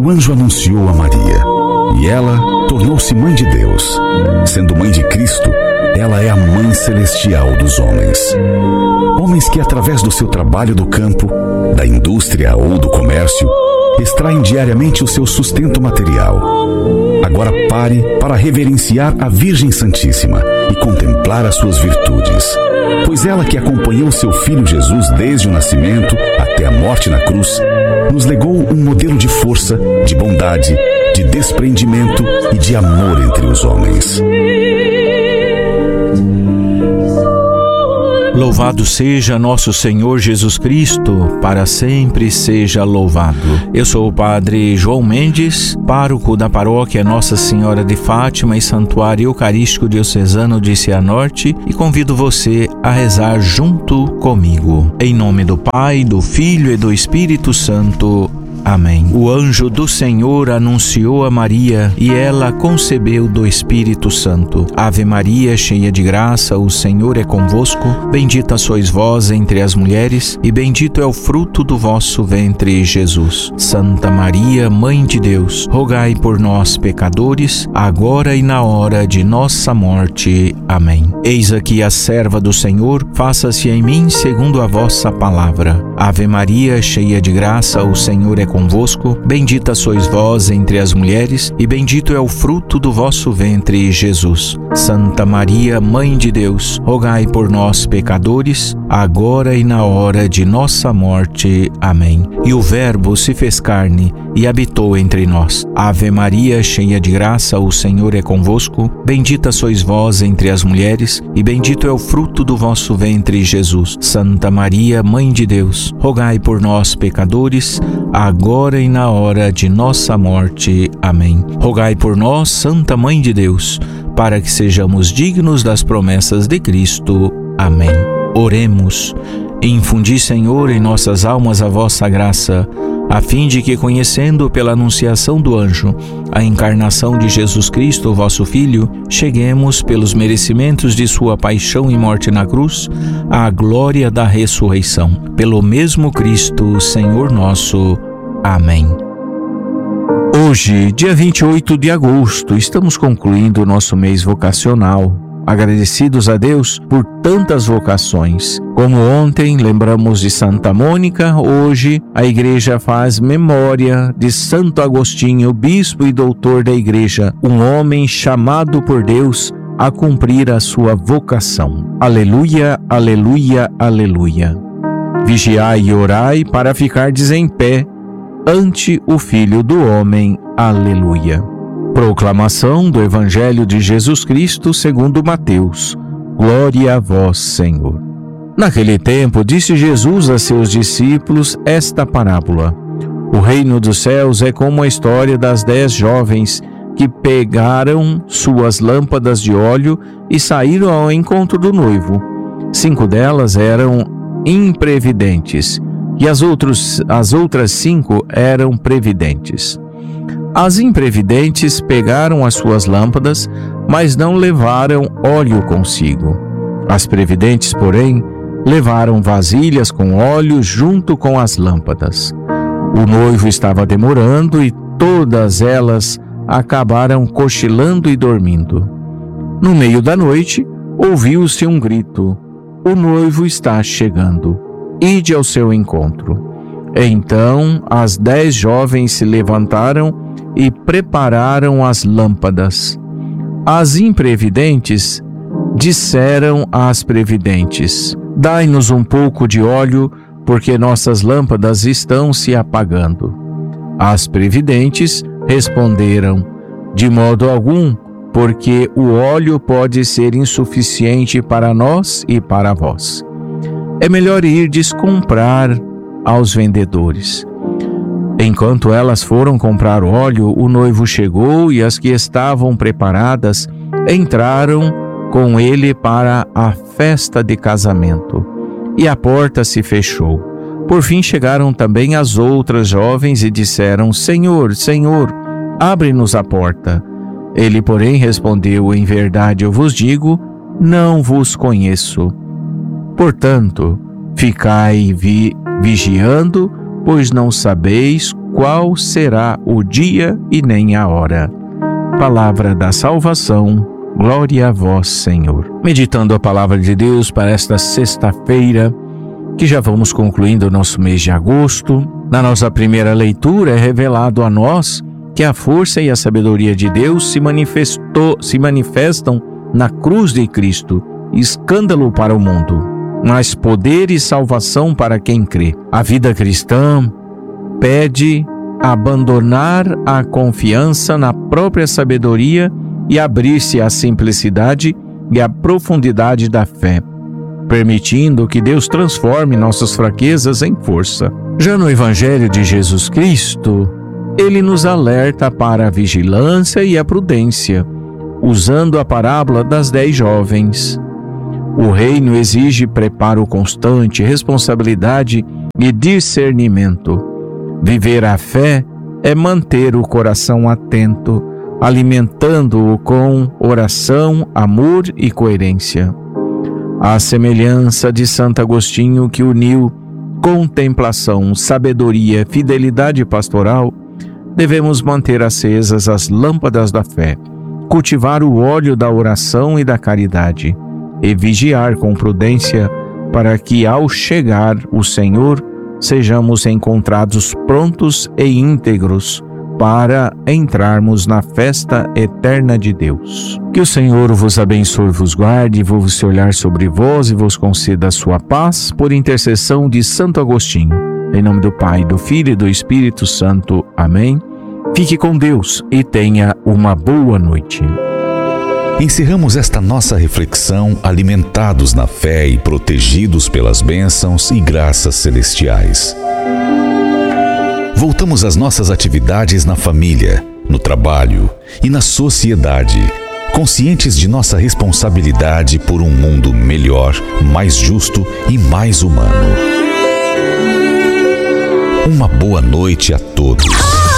o anjo anunciou a Maria, e ela tornou-se mãe de Deus. Sendo mãe de Cristo, ela é a mãe celestial dos homens. Homens que, através do seu trabalho do campo, da indústria ou do comércio, extraem diariamente o seu sustento material. Agora pare para reverenciar a Virgem Santíssima e contemplar as suas virtudes. Pois ela, que acompanhou seu filho Jesus desde o nascimento até a morte na cruz, nos legou um modelo de força, de bondade, de desprendimento e de amor entre os homens. Louvado seja nosso Senhor Jesus Cristo, para sempre seja louvado. Eu sou o Padre João Mendes, pároco da paróquia Nossa Senhora de Fátima e Santuário Eucarístico Diocesano de Cianorte, e convido você a rezar junto comigo. Em nome do Pai, do Filho e do Espírito Santo. Amém. O anjo do Senhor anunciou a Maria, e ela concebeu do Espírito Santo. Ave Maria, cheia de graça, o Senhor é convosco. Bendita sois vós entre as mulheres, e bendito é o fruto do vosso ventre, Jesus. Santa Maria, Mãe de Deus, rogai por nós, pecadores, agora e na hora de nossa morte. Amém. Eis aqui a serva do Senhor, faça-se em mim segundo a vossa palavra. Ave Maria, cheia de graça, o Senhor é convosco, bendita sois vós entre as mulheres, e bendito é o fruto do vosso ventre, Jesus. Santa Maria, Mãe de Deus, rogai por nós, pecadores, agora e na hora de nossa morte. Amém. E o Verbo se fez carne e habitou entre nós. Ave Maria, cheia de graça, o Senhor é convosco, bendita sois vós entre as mulheres, e bendito é o fruto do vosso ventre, Jesus. Santa Maria, Mãe de Deus, rogai por nós, pecadores, agora e na hora de nossa morte. Amém. Rogai por nós, Santa Mãe de Deus, para que sejamos dignos das promessas de Cristo. Amém. Oremos. Infundi, Senhor, em nossas almas a vossa graça, a fim de que, conhecendo pela anunciação do anjo a encarnação de Jesus Cristo, vosso Filho, cheguemos, pelos merecimentos de sua paixão e morte na cruz, à glória da ressurreição. Pelo mesmo Cristo, Senhor nosso. Amém. Hoje, dia 28 de agosto, estamos concluindo o nosso mês vocacional. Agradecidos a Deus por tantas vocações. Como ontem lembramos de Santa Mônica, hoje a Igreja faz memória de Santo Agostinho, bispo e doutor da Igreja, um homem chamado por Deus a cumprir a sua vocação. Aleluia, aleluia, aleluia. Vigiai e orai para ficardes em pé ante o Filho do Homem. Aleluia. Proclamação do Evangelho de Jesus Cristo segundo Mateus. Glória a vós, Senhor. Naquele tempo, disse Jesus a seus discípulos esta parábola. O reino dos céus é como a história das 10 jovens que pegaram suas lâmpadas de óleo e saíram ao encontro do noivo. 5 delas eram imprevidentes e as outras 5 eram previdentes. As imprevidentes pegaram as suas lâmpadas, mas não levaram óleo consigo. As previdentes, porém, levaram vasilhas com óleo junto com as lâmpadas. O noivo estava demorando e todas elas acabaram cochilando e dormindo. No meio da noite, ouviu-se um grito: "O noivo está chegando. Ide ao seu encontro." Então as 10 jovens se levantaram e prepararam as lâmpadas. As imprevidentes disseram às previdentes: "Dai-nos um pouco de óleo, porque nossas lâmpadas estão se apagando." As previdentes responderam: "De modo algum, porque o óleo pode ser insuficiente para nós e para vós. É melhor irdes comprar aos vendedores." Enquanto elas foram comprar óleo, o noivo chegou e as que estavam preparadas entraram com ele para a festa de casamento. E a porta se fechou. Por fim chegaram também as outras jovens e disseram: "Senhor, Senhor, abre-nos a porta." Ele, porém, respondeu: "Em verdade eu vos digo, não vos conheço. Portanto, ficai vigiando, pois não sabeis qual será o dia e nem a hora. Palavra da salvação, glória a vós, Senhor. Meditando a palavra de Deus para esta sexta-feira, que já vamos concluindo o nosso mês de agosto, na nossa primeira leitura é revelado a nós que a força e a sabedoria de Deus se manifestam na cruz de Cristo, escândalo para o mundo, mas poder e salvação para quem crê. A vida cristã pede abandonar a confiança na própria sabedoria e abrir-se à simplicidade e à profundidade da fé, permitindo que Deus transforme nossas fraquezas em força. Já no Evangelho de Jesus Cristo, ele nos alerta para a vigilância e a prudência, usando a parábola das 10 jovens. O reino exige preparo constante, responsabilidade e discernimento. Viver a fé é manter o coração atento, alimentando-o com oração, amor e coerência. À semelhança de Santo Agostinho, que uniu contemplação, sabedoria, fidelidade pastoral, devemos manter acesas as lâmpadas da fé, cultivar o óleo da oração e da caridade, e vigiar com prudência para que, ao chegar o Senhor, sejamos encontrados prontos e íntegros para entrarmos na festa eterna de Deus. Que o Senhor vos abençoe, vos guarde, vos olhar sobre vós e vos conceda a sua paz, por intercessão de Santo Agostinho. Em nome do Pai, do Filho e do Espírito Santo. Amém. Fique com Deus e tenha uma boa noite. Encerramos esta nossa reflexão alimentados na fé e protegidos pelas bênçãos e graças celestiais. Voltamos às nossas atividades na família, no trabalho e na sociedade, conscientes de nossa responsabilidade por um mundo melhor, mais justo e mais humano. Uma boa noite a todos.